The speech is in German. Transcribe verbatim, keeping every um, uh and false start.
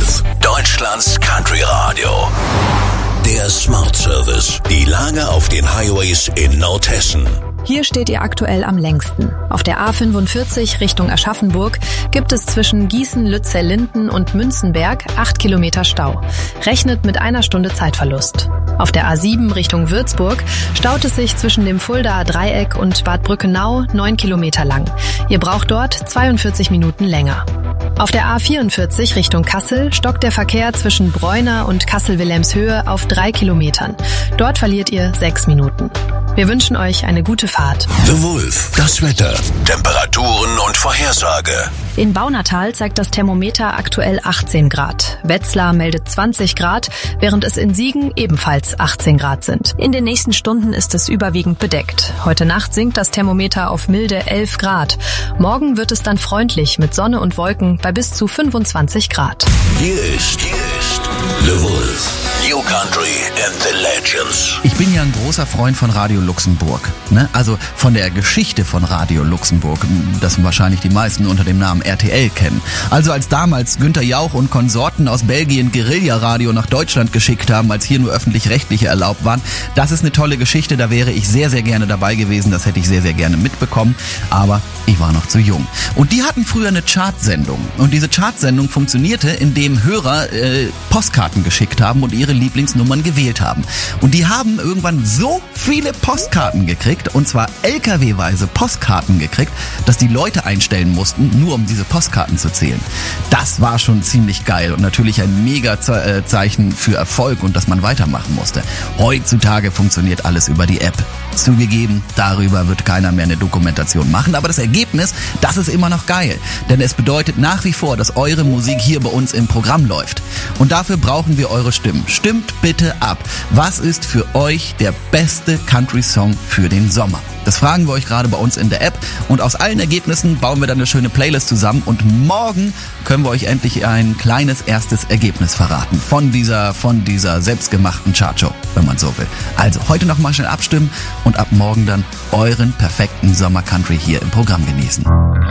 Wolf, Deutschlands Country Radio. Der Smart Service. Die Lage auf den Highways in Nordhessen. Hier steht ihr aktuell am längsten. Auf der A fünfundvierzig Richtung Aschaffenburg gibt es zwischen Gießen, Lützel-Linden und Münzenberg acht Kilometer Stau. Rechnet mit einer Stunde Zeitverlust. Auf der A sieben Richtung Würzburg staut es sich zwischen dem Fuldaer Dreieck und Bad Brückenau neun Kilometer lang. Ihr braucht dort zweiundvierzig Minuten länger. Auf der A vierundvierzig Richtung Kassel stockt der Verkehr zwischen Bräuner und Kassel-Wilhelmshöhe auf drei Kilometern. Dort verliert ihr sechs Minuten. Wir wünschen euch eine gute Fahrt. The Wolf, das Wetter, Temperaturen und Vorhersage. In Baunatal zeigt das Thermometer aktuell achtzehn Grad. Wetzlar meldet zwanzig Grad, während es in Siegen ebenfalls achtzehn Grad sind. In den nächsten Stunden ist es überwiegend bedeckt. Heute Nacht sinkt das Thermometer auf milde elf Grad. Morgen wird es dann freundlich mit Sonne und Wolken bei bis zu fünfundzwanzig Grad. Hier ist, hier ist The Wolf, New Country and the Legends. Ich bin ja ein großer Freund von Radio Luxemburg, ne? Also von der Geschichte von Radio Luxemburg, das wahrscheinlich die meisten unter dem Namen R T L kennen. Also als damals Günther Jauch und Konsorten aus Belgien Guerilla-Radio nach Deutschland geschickt haben, als hier nur öffentlich-rechtliche erlaubt waren. Das ist eine tolle Geschichte, da wäre ich sehr, sehr gerne dabei gewesen, das hätte ich sehr, sehr gerne mitbekommen, aber ich war noch zu jung. Und die hatten früher eine Chartsendung und diese Chartsendung funktionierte, indem Hörer äh, Postkarten geschickt haben und ihre Lieblingsnummern gewählt haben. Und die haben irgendwann so viele Postkarten gekriegt, und zwar L K W-weise Postkarten gekriegt, dass die Leute einstellen mussten, nur um diese Postkarten zu zählen. Das war schon ziemlich geil und natürlich ein mega Zeichen für Erfolg und dass man weitermachen musste. Heutzutage funktioniert alles über die App. Zugegeben, darüber wird keiner mehr eine Dokumentation machen, aber das Ergebnis, das ist immer noch geil. Denn es bedeutet nach wie vor, dass eure Musik hier bei uns im Programm läuft. Und dafür brauchen wir eure Stimmen. Stimmt bitte ab. Was ist für euch der beste Country-Song für den Sommer? Das fragen wir euch gerade bei uns in der App und aus allen Ergebnissen bauen wir dann eine schöne Playlist zusammen und morgen können wir euch endlich ein kleines erstes Ergebnis verraten von dieser, von dieser selbstgemachten Chartshow, wenn man so will. Also heute noch mal schnell abstimmen und ab morgen dann euren perfekten Sommer-Country hier im Programm genießen.